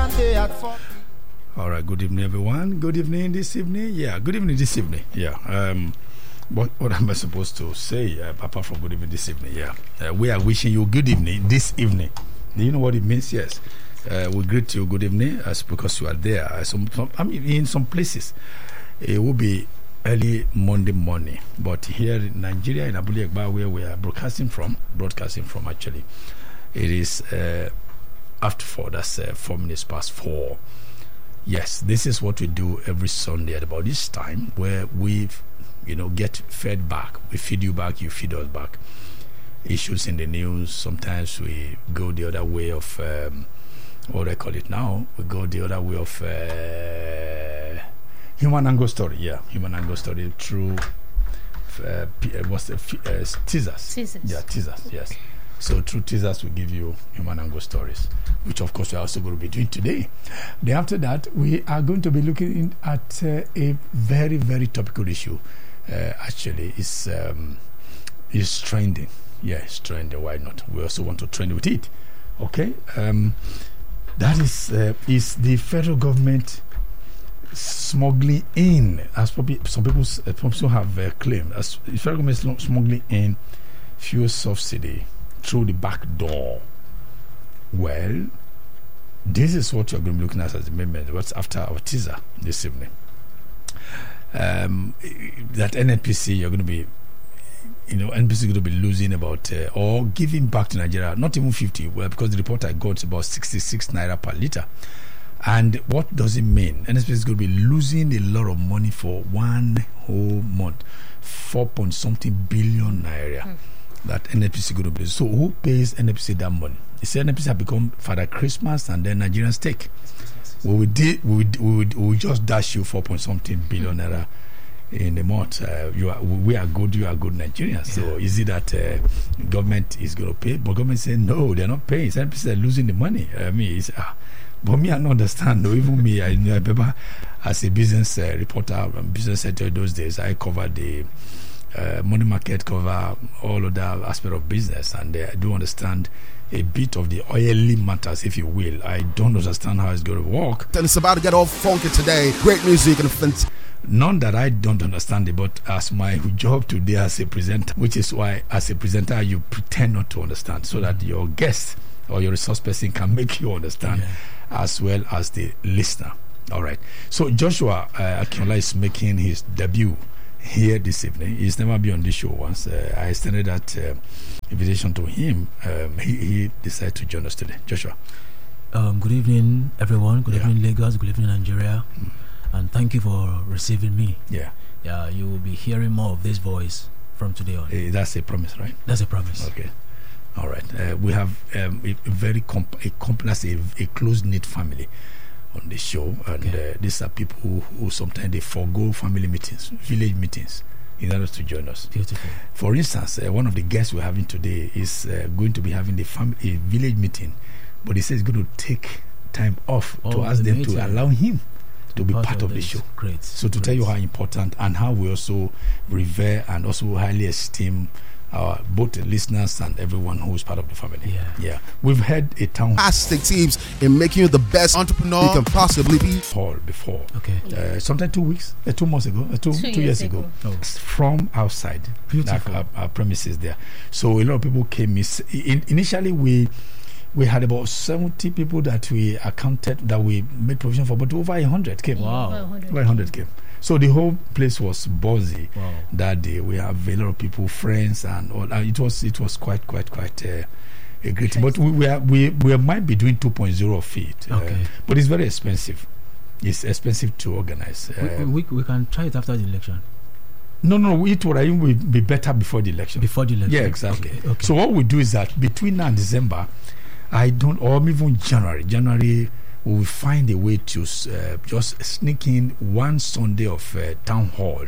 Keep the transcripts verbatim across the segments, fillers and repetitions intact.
All right, good evening, everyone. Good evening this evening. Yeah, good evening this evening. Yeah. Um, what what am I supposed to say uh, apart from good evening this evening? Yeah, uh, we are wishing you good evening this evening. Do you know what it means? Yes. Uh, we greet you good evening as because you are there. Uh, some, some, I mean, in some places, it will be early Monday morning, but here in Nigeria, in Abule Egba, where we are broadcasting from, broadcasting from actually, it is uh, after four. That's uh, four minutes past four. Yes, this is what we do every Sunday at about this time, where we, you know, get fed back. We feed you back, you feed us back. Issues in the news. Sometimes we go the other way of um, what do I call it now? We go the other way of uh, human angle story. Yeah, human angle story through uh, P- uh, what's the uh, teasers? Teasers. Yeah, teasers. Yes. So through teasers, we give you human angle stories, which of course we are also going to be doing today. Then after that, we are going to be looking in at uh, a very, very topical issue. Uh, actually, it's um, it's trending. Yeah, it's trending. Why not? We also want to trend with it. Okay. Um, that is uh, is the federal government smuggling in, as probably some people uh, also have uh, claimed, as the federal government smuggling in fuel subsidy through the back door. Well, this is what you're going to be looking at as the amendment. What's after our teaser this evening? Um, that N N P C, you're going to be, you know, N N P C is going to be losing about uh, or giving back to Nigeria, not even fifty. Well, because the report I got is about sixty-six naira per liter. And what does it mean? N N P C is going to be losing a lot of money for one whole month, four point something billion naira. Hmm. That N N P C is going to be. So who pays N N P C that money? It's N N P C have become Father Christmas and then Nigerians take. We will did we would, we would, we would just dash you four point something billion naira in a month. Uh, you are we are good. You are good Nigerians. Yeah. So is it that uh, government is going to pay? But government saying no, they're not paying. N N P C are losing the money. I mean, it's, uh, but me I don't understand. Though. Even me, I, I remember as a business uh, reporter, business editor those days, I covered the. Uh, money market, cover all other aspect of business, and uh, I do understand a bit of the oily matters, if you will. I don't understand how it's going to work. And it's about to get all funky today. Great music and fantastic. None that I don't understand it, but as my job today as a presenter, which is why as a presenter you pretend not to understand, so that your guest or your resource person can make you understand, yeah. as well as the listener. All right. So Joshua uh, Akinola is making his debut here this evening. He's never been on this show once. Uh, I extended that uh, invitation to him. Um, he, he decided to join us today. Joshua. Um, good evening, everyone. Good yeah. evening, Lagos. Good evening, Nigeria. Mm. And thank you for receiving me. Yeah. Yeah. You will be hearing more of this voice from today on. Uh, that's a promise, right? That's a promise. Okay. All right. Uh, we have um, a, a very comp- a complex, a, a close-knit family on the show, and okay. uh, these are people who, who sometimes they forego family meetings, village meetings, in order to join us. Beautiful. For instance, uh, one of the guests we're having today is uh, going to be having the fam- a village meeting, but he says he's going to take time off oh, to ask the them meeting. to allow him to be part, part of, of the show. Great. So to Great. tell you how important and how we also revere and also highly esteem our both the listeners and everyone who is part of the family. Yeah, yeah. We've had a town fantastic teams in making you the best entrepreneur you can possibly be. Hall before. Okay. Uh, sometime two weeks, uh, two months ago, uh, two two, two years, years ago, ago. Oh. From outside, beautiful, like our, our premises there. So a lot of people came. In, initially, we we had about seventy people that we accounted that we made provision for, but over a hundred came. Wow, over a hundred came. So the whole place was buzzy wow. that day. We have a lot of people, friends, and all. Uh, it was it was quite quite quite uh, a great. But we we, are, we we might be doing two point oh feet. Okay. Uh, but it's very expensive. It's expensive to organize. Uh, we, we we can try it after the election. No, no, it would I will be better before the election. Before the election. Yeah, exactly. Okay, okay. So what we do is that between now and December, I don't, or even January, January. We will find a way to uh, just sneak in one Sunday of uh, town hall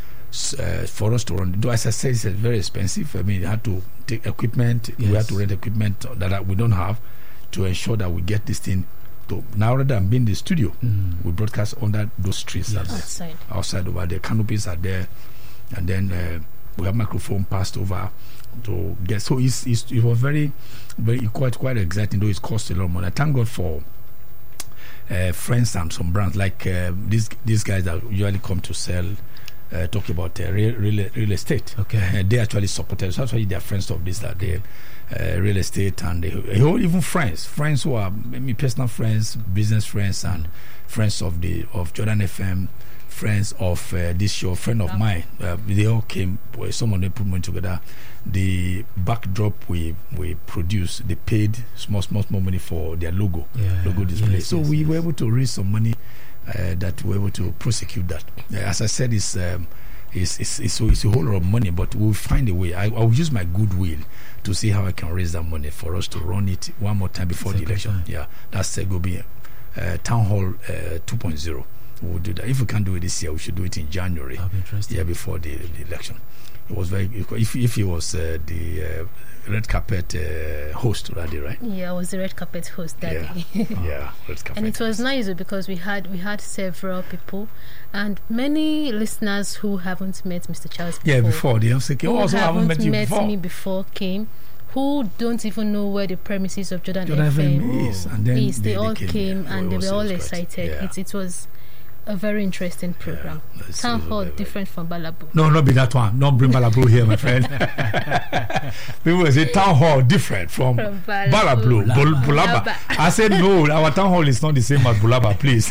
uh, for us to run. Though, as I said, it's very expensive. I mean, you have to take equipment. Yes. We have to rent equipment that we don't have to ensure that we get this thing. To, now, rather than being in the studio, mm. we broadcast under those trees. Yes. Outside. Outside over there. Canopies are there. And then uh, we have microphone passed over to get. So it's, it's, it was very, very quite, quite exciting, though it cost a lot of money. I thank God for uh, friends and some brands like uh, these these guys that usually come to sell. Uh, talk about uh, real, real real estate. Okay, uh, they actually supported. So that's why they are friends of this that they uh, real estate and they, even friends, friends who are maybe personal friends, business friends, and friends of the of Jordan F M, friends of uh, this show, friend of mine. Uh, they all came. Someone they put money together. The backdrop we we produced, they paid small small small money for their logo, yeah, logo display. yes, so yes, we yes. were able to raise some money. Uh, that we're able to prosecute that. Uh, as I said, it's, um, it's, it's, it's, it's a whole lot of money, but we'll find a way. I, I'll use my goodwill to see how I can raise that money for us to run it one more time before It's the a good election. time. Yeah, that's uh, going to be uh, Town Hall uh, two point oh. We'll do that. If we can't do it this year, we should do it in January. That'll be interesting. Yeah, before the, the election. It was very. If if it was uh, the uh, red carpet uh, host already, right? Yeah, I was the red carpet host that Yeah. day. Yeah, red carpet. And it was host. nice because we had we had several people and many listeners who haven't met Mister Charles before. Yeah, before they have said, who oh, also haven't met you before. me before came, who don't even know where the premises of Jordan, Jordan F M F M is, and then is. They, all came, came yeah. and It they was- were all it was quite- excited. yeah. It, it was a very interesting program. Yeah, it's- Town it was Hall, very, very- different from Balabu. No, not be that one. Don't bring Balabu here, my friend. People will say town hall different from, From Balabu. Balabu, Bul- Bulaba. Bulaba. I said no. Our town hall is not the same as Bulaba, please.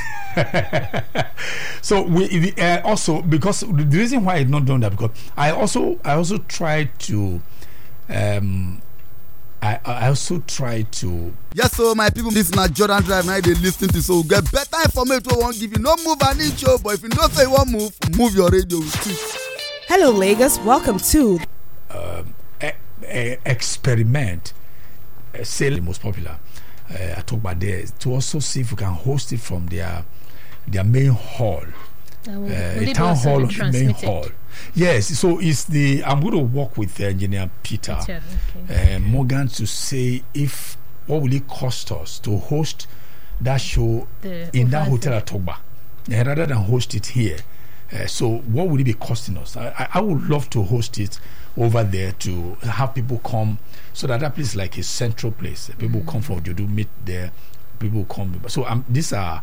So we we, uh, also because the reason why I've not done that because I also I also tried to. Um, I, I also try to Yes, so my people, this na Jordan Drive. Now they listen to, so we get better information. We won't give you no move an inch, oh, but if you don't say you want move, move your radio with it. Hello, Lagos. Welcome to e- e- experiment. Uh, say the most popular. Uh, I talk about there to also see if we can host it from their their main hall. Uh, will- Uh, will a it town also hall be of the main transmitted? hall. Yes, so it's the I'm going to work with uh, engineer Peter, Peter, okay. uh, Morgan to say if what will it cost us to host that show The in that over hotel at Togba, uh, rather than host it here. Uh, so what would it be costing us? I, I, I would love to host it over there to have people come, so that that place is like a central place. People Mm-hmm. come from Jodo, meet there. People come. So um, these are.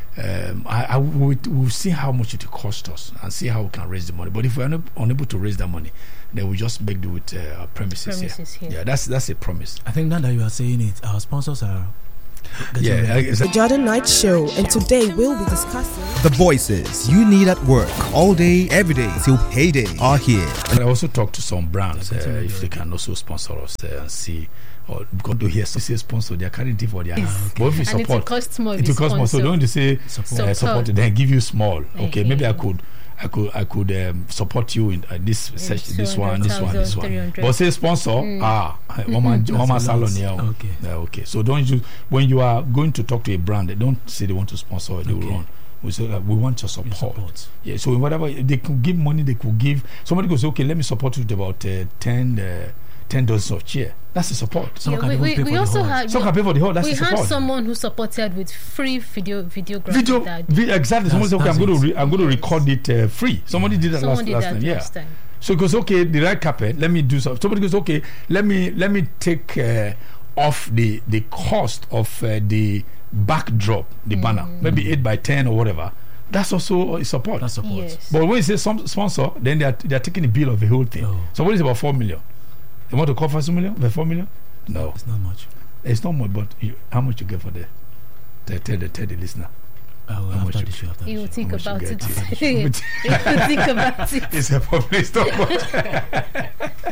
Um, I, I will we'll see how much it will cost us and see how we can raise the money. But if we're unab- unable to raise that money, then we just make do with uh, our premises, Premises here. here. Yeah, that's that's a promise. I think now that you are saying it, our sponsors are. getting Yeah, ready. it's the Jordan Night Show, and today we'll be discussing The voices you need at work all day, every day till payday are here. And I also talk to some brands uh, That's what if they can also sponsor us uh, and see. Or going to hear say sponsor, they are carrying it for their Yes. hand. But if you And it will support, cost more if it you will cost more. So sponsor. don't you say Support. uh, support, then give you small. Okay, Okay. maybe I could. I could I could um, support you in uh, this session, this one, this one, this one. three hundred. But say sponsor, ah, one man, one man That's a salon loss. here. Okay. Yeah, okay. So don't you when you are going to talk to a brand, they don't say they want to sponsor. They will Okay. run. We say uh, we want your Your support. support. Yeah. So whatever they could give money, they could give. Somebody goes, okay, let me support you with about uh, ten. Uh, ten dozens of chair. That's the support. Some Yeah, can we, even we, pay we for the also hall. had Some can pay for the whole. That's we the had support. someone who supported with free video videography. Video, that vi- exactly. Someone That's- said, okay, I'm that's going to, it. re- I'm going to Yes. record it uh, free. Somebody did that someone last, did last that time. Yeah. last time. So it goes, okay, the red carpet. Let me do something. Somebody goes, okay, let me let me take uh, off the the cost of uh, the backdrop, the banner, maybe eight by ten or whatever. That's also a support. That's support. Yes. But when you say some sponsor, then they are they are taking the bill of the whole thing. Oh. So what is about four million? You want to call for two million? For four million? No, It's not much. it's not much. But you, how much you get for the tell, tell the tell the listener? I will How much after you- the show. After You the will show. think How much you about get? it. How much You you- will think about it. It's a public stop.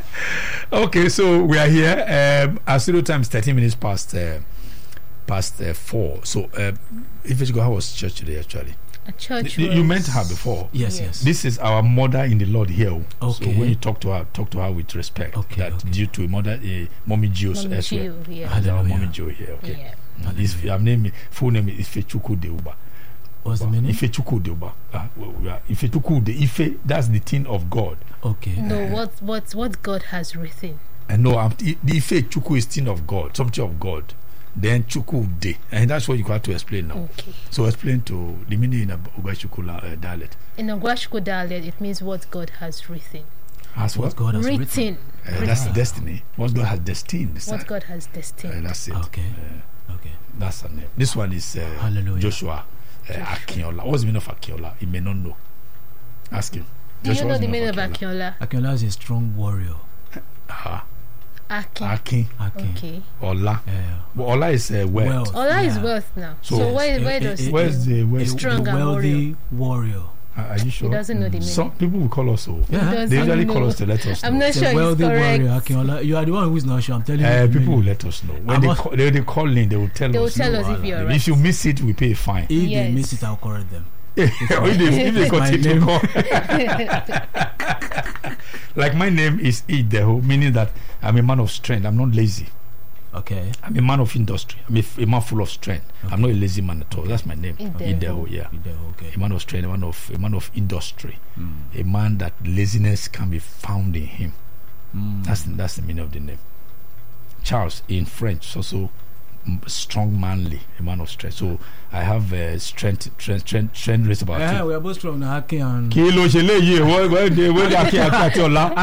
Okay, so we are here. Um, our studio time is thirteen minutes past uh, past uh, four. So, uh, if you go, how was church today? Actually, A church. you, you was- met her before. Yes, Yeah. yes. This is our mother in the Lord here. So Okay. when you talk to her, talk to her with respect. Okay, That okay. due to a mother, a mommy Geos Mommy elsewhere. Gio, yeah. That's our Hallelujah. mommy Geo here. Okay. Yeah. And this her name, is- full name is Ifechuku Deuba. What's the meaning? Ifechuku Deuba. Uh, we are- Ifechuku de Ife. That's the thing of God. Okay. No, what what what God has written. And no, I'm, the the Ife Chuku is thing of God, something of God. Then Chuku de, and that's what you have to explain now. Okay. So explain to the meaning in Ogashuku uh, dialect. In Ogwashko dialect, it means what God has written. As What what? God has written. Written. Uh, that's written. destiny. What God has destined. What God has Uh, destined. that's it. Okay. Uh, Okay. That's her name. This one is uh, Hallelujah. Joshua uh, Akinola. What's the meaning of Akinola? He may not know. Ask him. Do you Joshua, know what's the meaning of Akinola? Akinola? Akinola is a strong warrior. Ah, Akin. Akin. Akin. Okay. Ola. Yeah. But Ola is uh, wealth. Wealth. Ola is Yeah. wealth now. So- So, where, Yes, where it- does it- he Where's the A, where's Strong a and wealthy warrior. Are are you He sure? doesn't know the meaning. Some people will call us so. Yeah. Does They he usually call know? us to let us know. I'm not The sure wealthy it's correct. warrior Akinola. You are the one who is not sure. I'm telling you. Uh, the people will meaning. let us know. When I'm they, not- call, they, they call in, they will tell They will us. tell no, us if wahala. you're If right. you miss it, we pay a fine. If Yes. they miss it, I'll correct them. if they, if they My continue name. to call. Like my name is Ideho, meaning that I'm a man of strength. I'm not lazy. Okay. I'm a man of industry. I'm a, f- a man full of strength. Okay. I'm not a lazy man at all. That's my name. Ideho. Ideho, yeah. Okay. A man of strength, a man of a man of industry, Mm. a man that laziness can be found in him. Mm. That's that's the meaning of the name. Charles in French is also m- strong, manly, a man of strength. So I have uh, strength, strength, strength, strength race about Yeah, two. we are both strong now. Akin and Kí ló ṣe léyìí? Where where they where they Akin Akin àti Ọlá?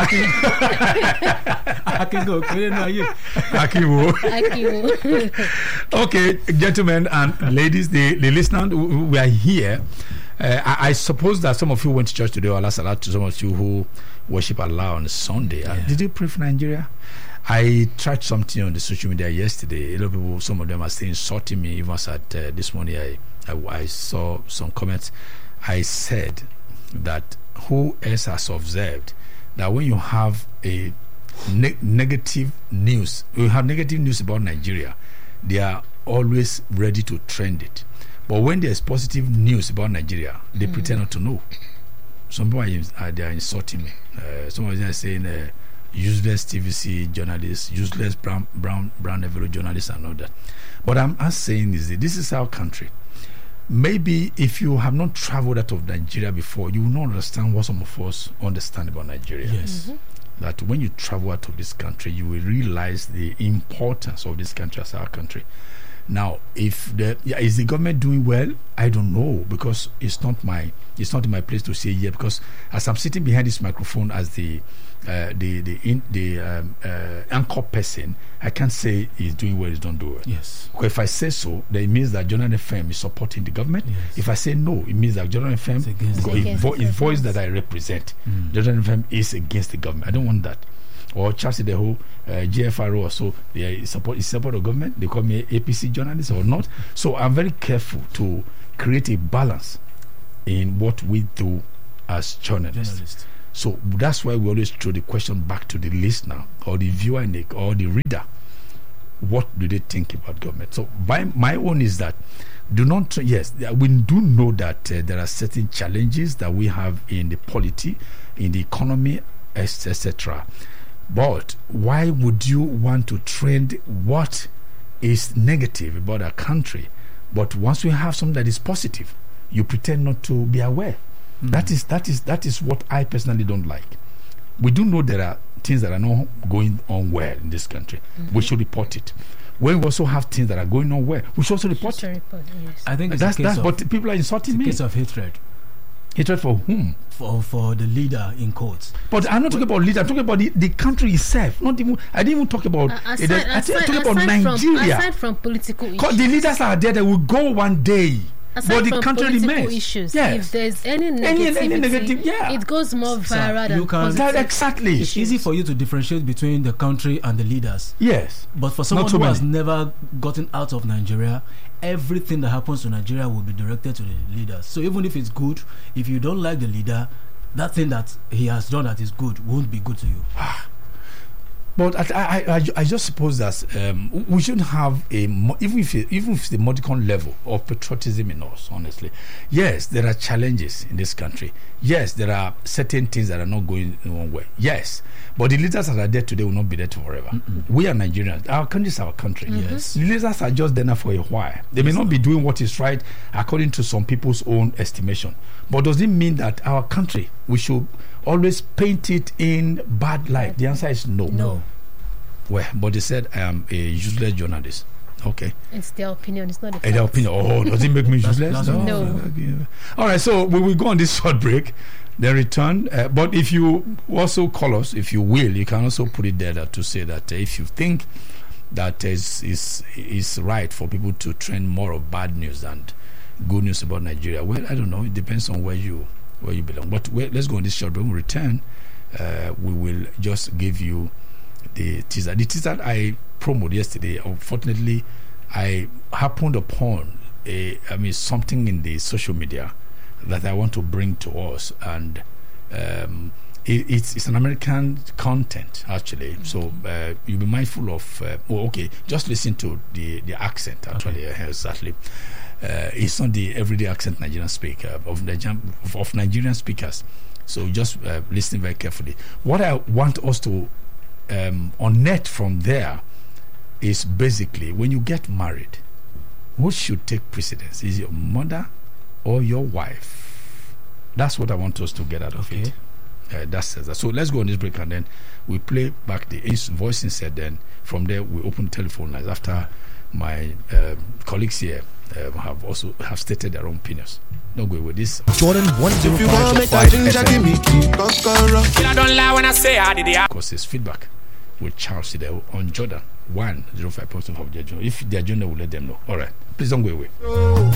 Akin go kéré náà yé. Akin wo? Akin. Okay, gentlemen and ladies, the the listeners, w- we are here. Uh, I, I suppose that some of you went to church today, or Allah Salah, to some of you who worship Allah on Sunday. Uh, Yeah. did you pray for Nigeria? I tried something on the social media yesterday. A lot of people, some of them are still insulting me. Even as at uh, this morning, I, I I saw some comments. I said that who else has observed that when you have a ne- negative news, you have negative news about Nigeria, they are always ready to trend it. But when there's positive news about Nigeria, they mm. pretend not to know. Some people are, uh, they are insulting me. Uh, some of them are saying uh, useless T V C journalists, useless brown brown brown envelope journalists, and all that. What I'm, I'm saying is that this is our country. Maybe if you have not traveled out of Nigeria before, you will not understand what some of us understand about Nigeria. Yes. Mm-hmm. That when you travel out of this country, you will realize the importance of this country as our country. Now, if the yeah, is the government doing well? I don't know, because it's not my it's not in my place to say yeah. Because as I'm sitting behind this microphone as the uh, the the in, the um, uh, anchor person, I can't say he's doing well, he's don't do well. Yes. Because if I say so, then it means that Jordan F M is supporting the government. Yes. If I say no, it means that Jordan F M, It's against go- the a government. vo- a voice that I represent, Mm. Jordan F M is against the government. I don't want that. Or Chelsea, the whole uh, G F R O or so, they support, is support the government. They call me A P C journalist or not. So I'm very careful to create a balance in what we do as journalists. Journalist. So that's why we always throw the question back to the listener or the viewer in the, or the reader. What do they think about government? So my, my own is that do not, yes, we do know that uh, there are certain challenges that we have in the polity, in the economy, et cetera. But why would you want to trend what is negative about a country? But once we have something that is positive, you pretend not to be aware. Mm. That is that is that is what I personally don't like. We do know there are things that are not going on well in this country. Mm-hmm. We should report it. When we also have things that are going on well, we should also report Should it. report, yes. I think it's That's a case that's of, but people are it's insulting a me. case of hatred Hatred for whom? for for the leader in court. But I'm not talking about leader. I'm talking about the, the country itself. Not even. I didn't even talk about. Uh, eh, aside, there's- I aside, think I'm talking about aside from, Nigeria. aside from political Because issues, the leaders are there. They will go one day. aside but the from country political remains. issues, Yes. if there's any Any- negativity, any negative- yeah. it goes more Sir, viral you than can- positive. That exactly. It's easy for you to differentiate between the country and the leaders. Yes. But for someone so who has many. never gotten out of Nigeria, everything that happens to Nigeria will be directed to the leaders. So even if it's good, if you don't like the leader, that thing that he has done that is good won't be good to you. But I, I, I, I just suppose that um, we shouldn't have a mo- even if it, even if it's the modicum level of patriotism in us. Honestly, yes, there are challenges in this country. Yes, there are certain things that are not going in one way. Yes, but the leaders that are there today will not be there forever. Mm-mm. We are Nigerians. Our country is our country. Mm-hmm. Yes. The leaders are just there for a while. They may Yes, not sir. be doing what is right according to some people's own estimation. But does it mean that our country, we should always paint it in bad light? The answer is no. No. Well, but they said I am a useless journalist. Okay. It's their opinion. It's not a And their fact. opinion. Oh, does it make me That's- useless? that's No. Okay. All right. So we will go on this short break, then return. Uh, but if you also call us, if you will, you can also put it there that, to say that uh, if you think that is is is right for people to trend more of bad news than good news about Nigeria. Well, I don't know. It depends on where you where you belong. But well, let's go on this short. When we return, uh, we will just give you the teaser. The teaser I promoted yesterday. Unfortunately, I happened upon a I mean something in the social media that I want to bring to us, and um, it, it's it's an American content actually. Mm-hmm. So uh, you'll be mindful of. Uh, oh, okay, just listen to the the accent actually. Okay. Uh, exactly. Uh, it's not the everyday accent Nigerian speak uh, of, Nigerian, of, of Nigerian speakers. So just uh, listen very carefully. What I want us to um, unearth from there is basically when you get married, who should take precedence? Is your mother or your wife? That's what I want us to get out of okay. it. Uh, that's that. So let's go on this break and then we play back the voice insert. Then from there we open the telephone lines after my uh, colleagues here uh, have also have stated their own opinions. Don't go with this. Jordan one zero five point five F M. I don't lie when I say I did it. Of course, there's feedback with Charles today on Jordan one zero five point five of their journal. If their journal will let them know. All right, please don't go away.